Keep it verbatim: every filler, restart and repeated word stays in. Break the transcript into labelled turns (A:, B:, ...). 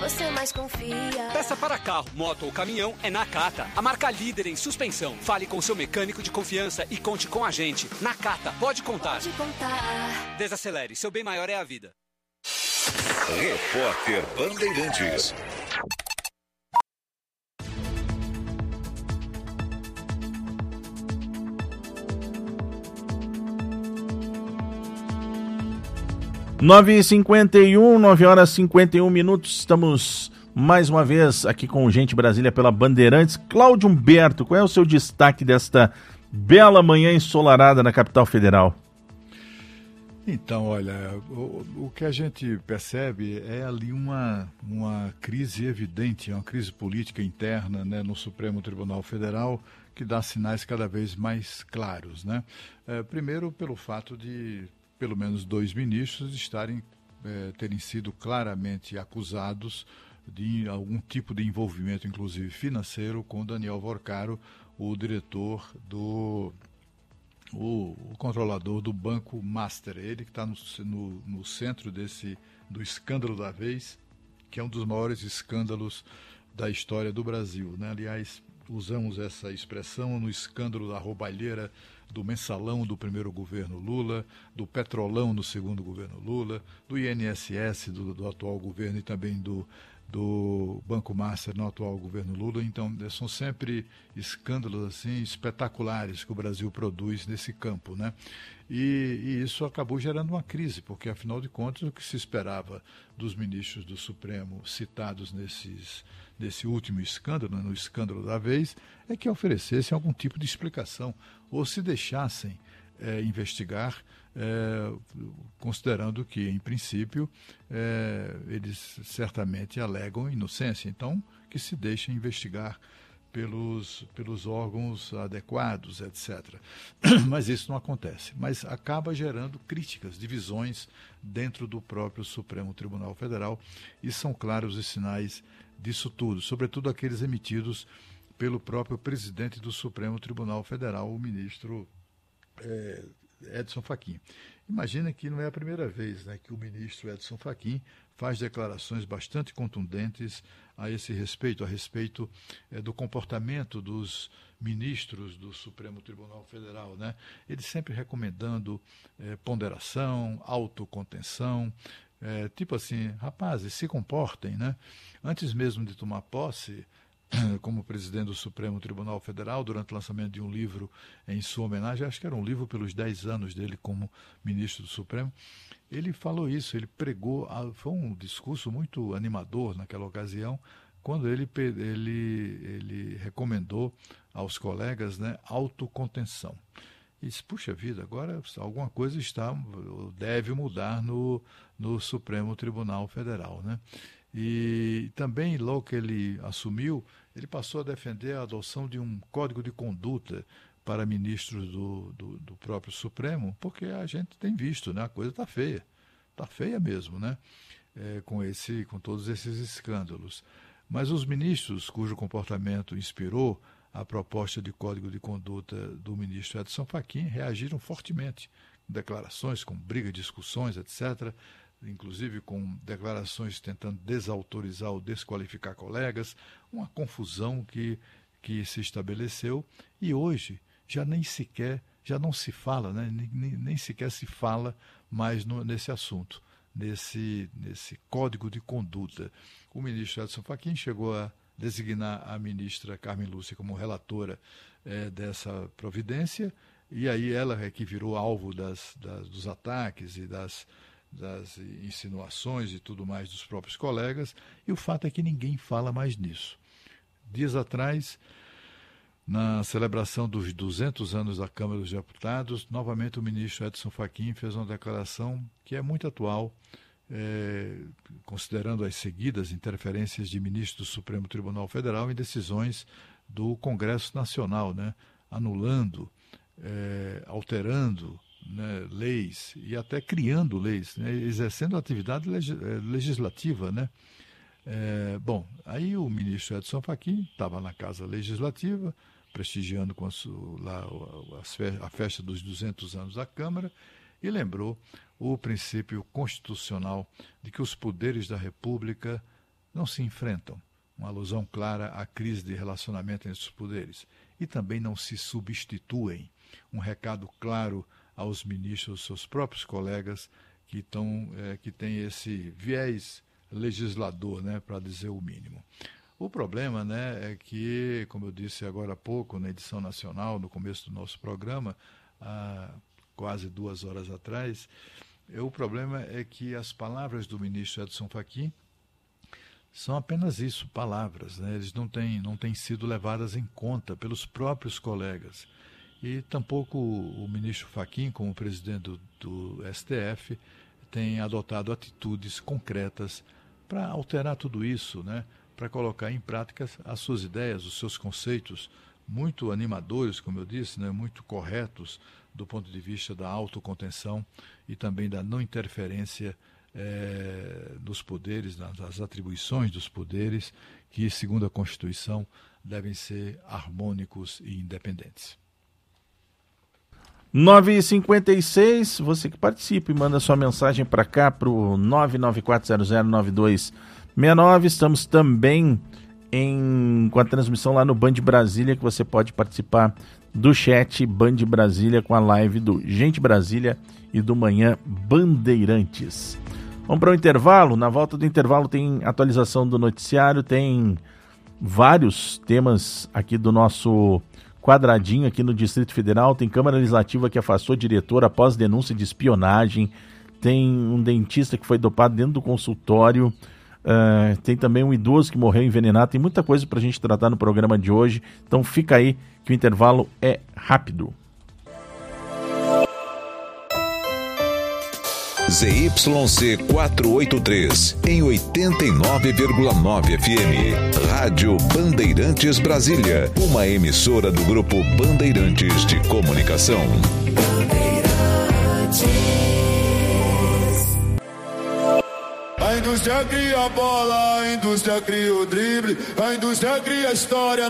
A: você mais confia.
B: Peça para carro, moto ou caminhão é Nakata, a marca líder em suspensão. Fale com seu mecânico de confiança e conte com a gente. Nakata, pode contar.
A: Pode contar.
B: Desacelere, seu bem maior é a vida.
C: Repórter Bandeirantes.
D: nove e cinquenta e um, nove horas e cinquenta e um minutos, estamos mais uma vez aqui com o Gente Brasília pela Bandeirantes. Cláudio Humberto, qual é o seu destaque desta bela manhã ensolarada na capital federal?
E: Então, olha, o, o que a gente percebe é ali uma, uma crise evidente, uma crise política interna, né, no Supremo Tribunal Federal, que dá sinais cada vez mais claros, né? É, primeiro, pelo fato de pelo menos dois ministros estarem eh, terem sido claramente acusados de algum tipo de envolvimento, inclusive financeiro, com Daniel Vorcaro, o diretor do o, o controlador do Banco Master, ele que está no, no, no centro desse do escândalo da vez, que é um dos maiores escândalos da história do Brasil, né? Aliás, usamos essa expressão no escândalo da roubalheira do mensalão do primeiro governo Lula, do petrolão no segundo governo Lula, do I N S S do, do atual governo e também do, do Banco Master no atual governo Lula. Então, são sempre escândalos assim espetaculares que o Brasil produz nesse campo, né? E, e isso acabou gerando uma crise, porque, afinal de contas, o que se esperava dos ministros do Supremo citados nesses, nesse último escândalo, no escândalo da vez, é que oferecessem algum tipo de explicação, ou se deixassem é, investigar, é, considerando que, em princípio, é, eles certamente alegam inocência. Então, que se deixem investigar pelos, pelos órgãos adequados, etcétera. Mas isso não acontece. Mas acaba gerando críticas, divisões dentro do próprio Supremo Tribunal Federal, e são claros os sinais disso tudo, sobretudo aqueles emitidos pelo próprio presidente do Supremo Tribunal Federal, o ministro é, Edson Fachin. Imagina que não é a primeira vez, né, que o ministro Edson Fachin faz declarações bastante contundentes a esse respeito, a respeito é, do comportamento dos ministros do Supremo Tribunal Federal, né? Ele sempre recomendando é, ponderação, autocontenção, é, tipo assim, rapazes, se comportem, né? Antes mesmo de tomar posse como presidente do Supremo Tribunal Federal, durante o lançamento de um livro em sua homenagem, acho que era um livro pelos dez anos dele como ministro do Supremo, ele falou isso, ele pregou, foi um discurso muito animador naquela ocasião, quando ele, ele, ele recomendou aos colegas, né, autocontenção. E disse, puxa vida, agora alguma coisa está, deve mudar no, no Supremo Tribunal Federal, né? E também, logo que ele assumiu, ele passou a defender a adoção de um código de conduta para ministros do, do, do próprio Supremo, porque a gente tem visto, né? A coisa está feia, está feia mesmo, né? É, com, esse, com todos esses escândalos. Mas os ministros cujo comportamento inspirou a proposta de código de conduta do ministro Edson Fachin reagiram fortemente, com declarações, com briga, discussões, etcétera, inclusive com declarações tentando desautorizar ou desqualificar colegas, uma confusão que, que se estabeleceu, e hoje já nem sequer, já não se fala, né? nem, nem sequer se fala mais no, nesse assunto, nesse, nesse código de conduta. O ministro Edson Fachin chegou a designar a ministra Carmen Lúcia como relatora eh, dessa providência, e aí ela é que virou alvo das, das, dos ataques e das das insinuações e tudo mais dos próprios colegas, e o fato é que ninguém fala mais nisso. Dias atrás, na celebração dos duzentos anos da Câmara dos Deputados, novamente o ministro Edson Fachin fez uma declaração que é muito atual, é, considerando as seguidas interferências de ministros do Supremo Tribunal Federal em decisões do Congresso Nacional, né, anulando, é, alterando, né, leis e até criando leis, né, exercendo atividade legislativa, né? É, bom, aí o ministro Edson Fachin estava na Casa Legislativa, prestigiando com a, lá, a festa dos duzentos anos da Câmara, e lembrou o princípio constitucional de que os poderes da República não se enfrentam. Uma alusão clara à crise de relacionamento entre os poderes. E também não se substituem. Um recado claro aos ministros, seus próprios colegas, que, tão, é, que têm esse viés legislador, né, para dizer o mínimo. O problema, né, é que, como eu disse agora há pouco, na edição nacional, no começo do nosso programa, há quase duas horas atrás, é, o problema é que as palavras do ministro Edson Fachin são apenas isso, palavras, né? Eles não têm, não têm sido levadas em conta pelos próprios colegas. E tampouco o ministro Fachin, como presidente do, do S T F, tem adotado atitudes concretas para alterar tudo isso, né? Para colocar em prática as suas ideias, os seus conceitos, muito animadores, como eu disse, né? Muito corretos do ponto de vista da autocontenção e também da não interferência É, dos poderes, das atribuições dos poderes, que, segundo a Constituição, devem ser harmônicos e independentes.
D: nove e cinquenta e seis, você que participa e manda sua mensagem para cá, para o nove nove quatro zero zero nove dois seis nove. Estamos também em, com a transmissão lá no Band Brasília, que você pode participar do chat Band Brasília com a live do Gente Brasília e do Manhã Bandeirantes. Vamos para o intervalo. Na volta do intervalo tem atualização do noticiário, tem vários temas aqui do nosso quadradinho aqui no Distrito Federal. Tem Câmara Legislativa que afastou diretor após denúncia de espionagem. Tem um dentista que foi dopado dentro do consultório. Uh, tem também um idoso que morreu envenenado. Tem muita coisa para a gente tratar no programa de hoje. Então fica aí que o intervalo é rápido.
C: Z Y C quatrocentos e oitenta e três, em oitenta e nove vírgula nove F M. Rádio Bandeirantes Brasília, uma emissora do Grupo Bandeirantes de Comunicação.
F: A indústria cria a bola, a indústria cria o drible, a indústria cria a história.